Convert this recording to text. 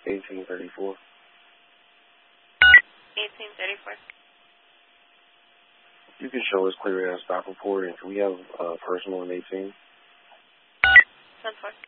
1834. 1834. You can show us clear air stop report, and can we have personal in 18? 10-4.